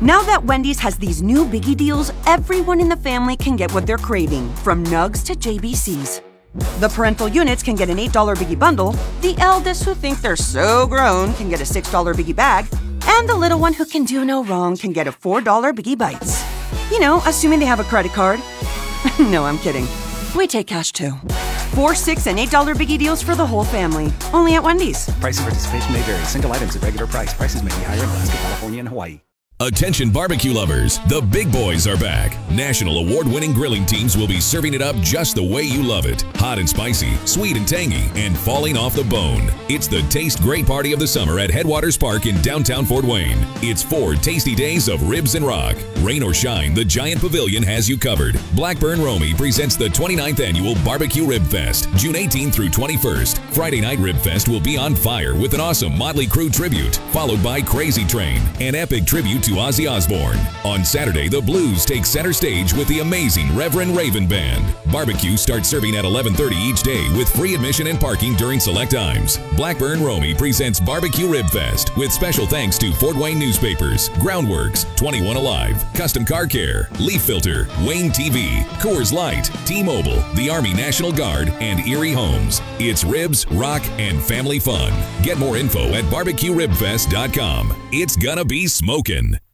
Now that Wendy's has these new biggie deals, everyone in the family can get what they're craving, from nugs to JBCs. The parental units can get an $8 biggie bundle, the eldest who think they're so grown can get a $6 biggie bag, and the little one who can do no wrong can get a $4 biggie bites. You know, assuming they have a credit card. No, I'm kidding. We take cash too. $4, $6, and $8 biggie deals for the whole family. Only at Wendy's. Price and participation may vary. Single items at regular price. Prices may be higher in Alaska, California, and Hawaii. Attention barbecue lovers, the big boys are back. National award-winning grilling teams will be serving it up just the way you love it. Hot and spicy, sweet and tangy, and falling off the bone. It's the Taste Great Party of the summer at Headwaters Park in downtown Fort Wayne. It's 4 tasty days of ribs and rock. Rain or shine, the Giant Pavilion has you covered. Blackburn Romy presents the 29th Annual Barbecue Rib Fest, June 18th through 21st. Friday night Rib Fest will be on fire with an awesome Motley Crue tribute, followed by Crazy Train, an epic tribute to Ozzy Osbourne. On Saturday, the Blues take center stage with the amazing Reverend Raven Band. Barbecue starts serving at 11:30 each day with free admission and parking during select times. Blackburn Romy presents Barbecue Rib Fest with special thanks to Fort Wayne Newspapers, Groundworks, 21 Alive, Custom Car Care, Leaf Filter, Wayne TV, Coors Light, T-Mobile, the Army National Guard, and Erie Homes. It's ribs, rock, and family fun. Get more info at barbecueribfest.com. It's gonna be smokin'.